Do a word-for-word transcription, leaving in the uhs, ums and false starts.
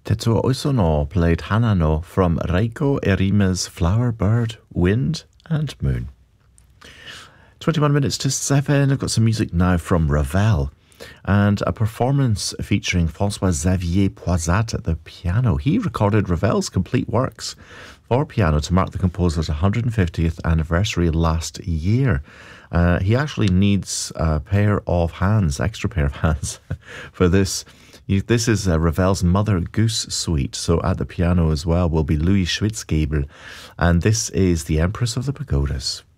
Tetsuo Osono played Hanano from Reiko Erima's Flower, Bird, Wind and Moon. twenty-one minutes to seven. I've got some music now from Ravel and a performance featuring François-Xavier Poisat at the piano. He recorded Ravel's complete works for piano to mark the composer's one hundred fiftieth anniversary last year. Uh, he actually needs a pair of hands, extra pair of hands for this. This is uh, Ravel's Mother Goose Suite. So at the piano as well will be Louis Schwitzgebel. And this is The Empress of the Pagodas.